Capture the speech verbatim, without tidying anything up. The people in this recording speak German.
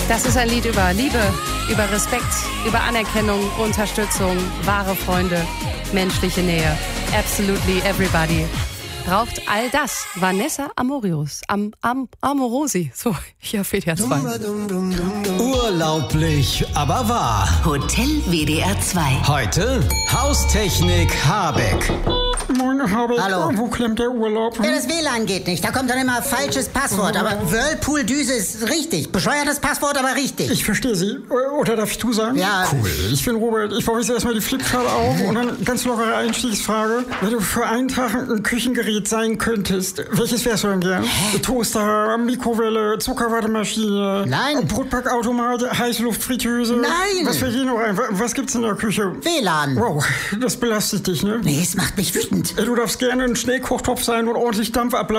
Das ist ein Lied über Liebe, über Respekt, über Anerkennung, Unterstützung, wahre Freunde, menschliche Nähe. Absolutely everybody braucht all das. Vanessa Amorius, am, am, Amorosi. So, hier fehlt ja zwei. Urlaublich, aber wahr. Hotel W D R zwei. Heute Haustechnik Habeck. Moin, Habeck. Hallo. Wo klemmt der Urlaub? Ja, das W L A N geht nicht. Da kommt dann immer falsches Passwort. Aber Whirlpool-Düse ist richtig. Bescheuertes Passwort, aber richtig. Ich verstehe Sie. Oder darf ich du sagen? Ja. Cool. Ich bin Robert. Ich baue jetzt erstmal die Flipchart auf und dann ganz lockere Einstiegsfrage. Wenn du für einen Tag ein Küchengerät sein könntest, welches wärst du denn gern? Hä? Toaster, Mikrowelle, Zuckerwattemaschine, Nein. Brotbackautomat, Heißluftfritteuse. Nein. Was fällt hier noch ein? Was gibt's in der Küche? W L A N. Wow, das belastet dich, ne? Nee, es macht mich wütend. Du darfst gerne ein Schnellkochtopf sein und ordentlich Dampf ablassen.